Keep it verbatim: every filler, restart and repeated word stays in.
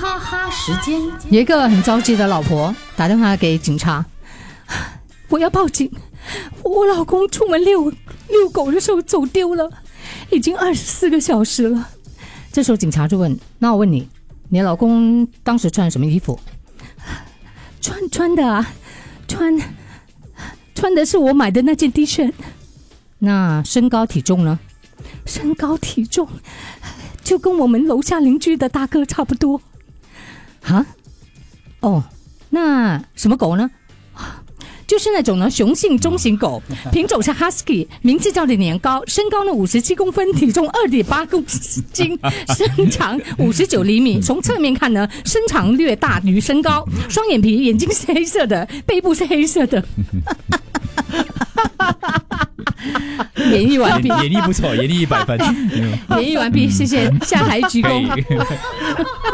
哈哈时间。 有一个很着急的老婆打电话给警察，我要报警，我老公出门遛遛狗的时候走丢了，已经二十四个小时了。这时候警察就问，那我问你，你老公当时穿什么衣服？穿穿的啊，穿穿的是我买的那件 T 恤。那身高体重呢？身高体重就跟我们楼下邻居的大哥差不多。啊？哦，那什么狗呢？就是那种呢雄性中型狗，品种是 Husky， 名字叫的年糕，身高呢五十七公分，体重二点八公斤，身长五十九厘米。从侧面看呢，身长略大于身高，双眼皮，眼睛是黑色的，背部是黑色的。演绎完毕， 演绎不错，演绎一百分， 演绎完毕，谢谢，下台鞠躬。